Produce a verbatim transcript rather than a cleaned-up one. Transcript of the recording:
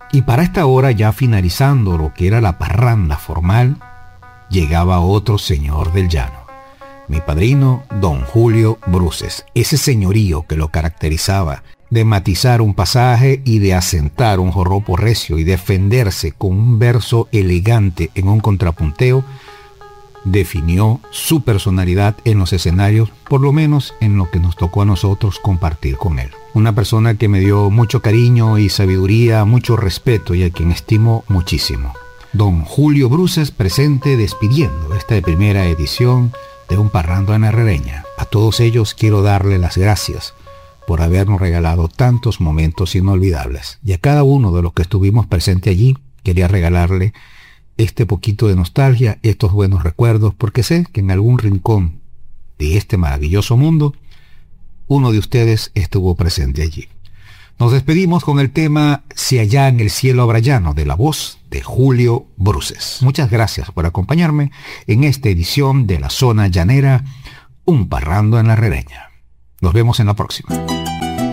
Y para esta hora, ya finalizando lo que era la parranda formal, llegaba otro señor del llano, mi padrino don Julio Bruces, ese señorío que lo caracterizaba de matizar un pasaje y de asentar un joropo recio y defenderse con un verso elegante en un contrapunteo, definió su personalidad en los escenarios, por lo menos en lo que nos tocó a nosotros compartir con él. Una persona que me dio mucho cariño y sabiduría, mucho respeto y a quien estimo muchísimo. Don Julio Bruces presente despidiendo esta primera edición de Un Parrando en la Herrereña. A todos ellos quiero darle las gracias por habernos regalado tantos momentos inolvidables. Y a cada uno de los que estuvimos presente allí, quería regalarle este poquito de nostalgia, estos buenos recuerdos, porque sé que en algún rincón de este maravilloso mundo, uno de ustedes estuvo presente allí. Nos despedimos con el tema Si allá en el cielo habrá llano, de la voz de Julio Bruces. Muchas gracias por acompañarme en esta edición de La Zona Llanera, Un Parrando en la Herrereña. Nos vemos en la próxima.